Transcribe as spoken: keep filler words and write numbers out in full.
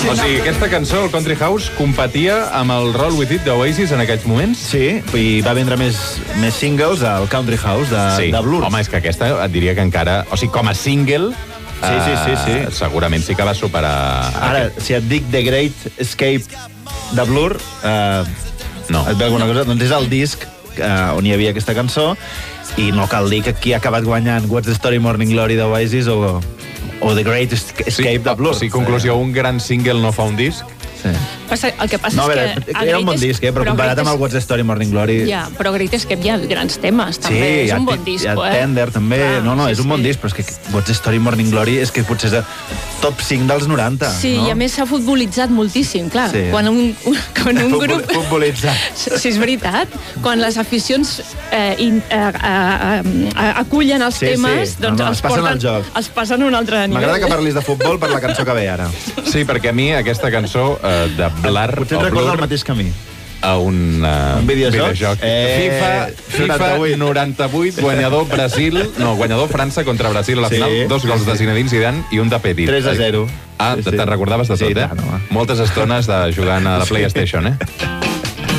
O sigui, aquesta cançó, el Country House, competia amb el Roll With It d'Oasis en aquells moments? Sí, i va vendre més, més singles al Country House de, sí. de Blur. Home, és que aquesta et diria que encara... O sigui, com a single... Sí, sí, sí, sí. Uh, segurament sí que va superar... Ara, si et dic The Great Escape de Blur, uh, no. et ve alguna cosa? Doncs és el disc uh, on hi havia aquesta cançó, i no cal dir que aquí ha acabat guanyant What's the Story, Morning Glory d'Oasis o, o The Great Escape sí, de Blur. O sigui, conclusió, un gran single no fa un disc. Sí. Passa, el que passa no, és veure, que... Era un bon disc, eh? però, però comparat amb el What's the Story, Morning Glory... Ja, però Great Escape hi ha grans temes, també. Sí, és un ha, bon disc, ha eh? Tender, també. Clar, no, no, sí, és un bon sí. disc, però és que What's the Story, Morning Glory és que potser és top cinc dels noranta. Sí, no? i a més s'ha futbolitzat moltíssim, clar. Sí. Quan un, un, quan un grup... Futbolitzat. Sí, és veritat. Quan les aficions eh, in, eh, eh, eh, acullen els sí, temes, sí. doncs no, no, els, passen porten, al joc. els passen a un altre nivell. M'agrada que parlis de futbol per la cançó que ve ara. Sí, perquè a mi aquesta cançó eh, de Blur... Potser et recorda el mateix que a mi. A un, uh, un videojoc. videojoc. Eh, FIFA, FIFA noranta-vuit, guanyador Brasil... No, guanyador França contra Brasil a la sí, final. Dos gols sí, sí. de Zinedine Zidane i un de Petit. tres a zero. Ah, sí, sí. te'n recordaves de tot, sí, eh? tant, Moltes estones de jugant a la PlayStation, eh?